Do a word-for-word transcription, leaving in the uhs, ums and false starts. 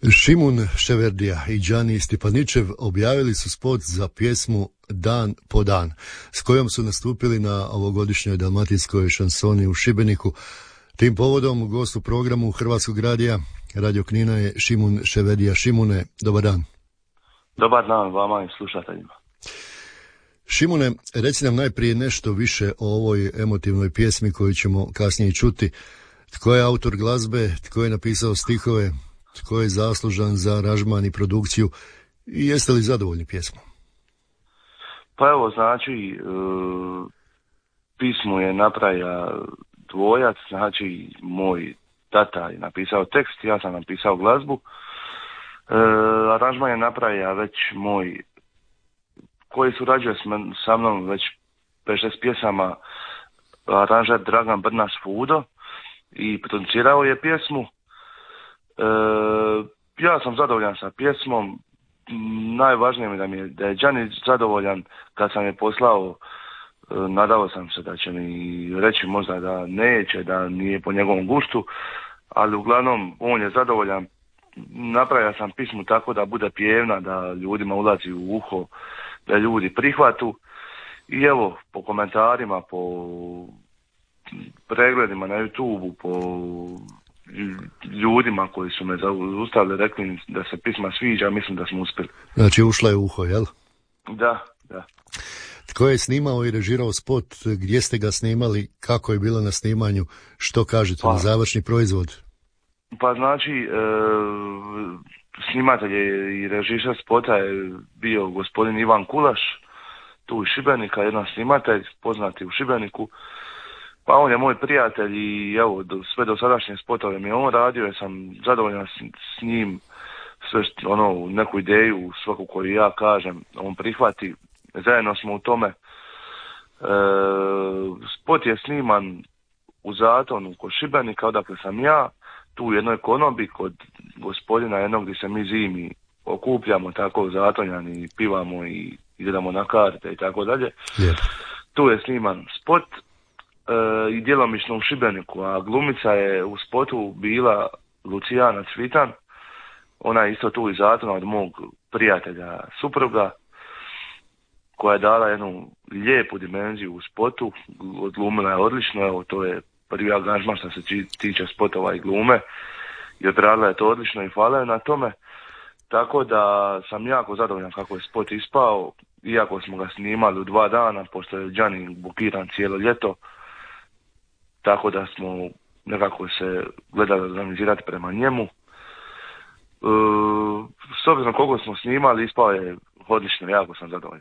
Šimun Ševerdija i Đani Stipaničev objavili su spot za pjesmu Dan po dan, s kojom su nastupili na ovogodišnjoj dalmatinskoj šansoni u Šibeniku. Tim povodom gost u programu Hrvatskog radija Radio Knina je Šimun Ševerdija. Šimune, dobar dan. Dobar dan vama i slušateljima. Šimune, reci nam najprije nešto više o ovoj emotivnoj pjesmi koju ćemo kasnije čuti. Tko je autor glazbe, tko je napisao stihove, tko je zaslužan za aranžman i produkciju i jeste li zadovoljni pjesmom? Pa evo, znači, e, pismu je napravio dvojac, znači moj tata je napisao tekst, ja sam napisao glazbu. E, aranžman je napravio već moj, koji surađuje sa mnom već pet šest pjesama, aranžer Dragan Brnaš Fudo, i producirao je pjesmu. E, ja sam zadovoljan sa pjesmom. Najvažnije mi da mi je da je Đani zadovoljan. Kad sam je poslao, e, nadao sam se da će mi reći možda da neće, da nije po njegovom guštu, ali uglavnom on je zadovoljan. Napravio sam pismu tako da bude pjevna, da ljudima ulazi u uho, da ljudi prihvatu. I evo, po komentarima, po pregledima na YouTubeu, po ljudima koji su me zaustavili, rekli da se pisma sviđa, mislim da smo uspjeli. Znači ušla je u uho, jel? Da, da. Tko je snimao i režirao spot, gdje ste ga snimali, kako je bilo na snimanju, što kažete pa, na završni proizvod? Pa znači, e, snimatelj i režiser spota je bio gospodin Ivan Kulaš, tu iz Šibenika, jedan snimatelj, poznati u Šibeniku. Pa on je moj prijatelj i evo, do, sve do sadašnje spotove mi je on radio, ja sam zadovoljan s, s njim, sve što, ono, neku ideju, svaku koju ja kažem, on prihvati, zajedno smo u tome. E, spot je sniman u Zatonu kod Šibenika, odakle sam ja, tu u jednoj konobi kod gospodina jednog gdje se mi zimi okupljamo, tako zatonjani, pivamo i idemo na karte i tako dalje. Tu je sniman spot. E, i djelomično u Šibeniku, a glumica je u spotu bila Lucijana Cvitan, ona je isto tu iz Zatona od mog prijatelja supruga, koja je dala jednu lijepu dimenziju u spotu, odglumila je odlično, evo to je prvi angažman što se tiče spotova i glume, i odradila je to odlično i hvala je na tome, tako da sam jako zadovoljan kako je spot ispao, iako smo ga snimali u dva dana, pošto je Đani bukiran cijelo ljeto, tako da smo nekako se gledali organizirati prema njemu. E, s obzirom koliko smo snimali, ispao je odlično, jako sam zadovoljan.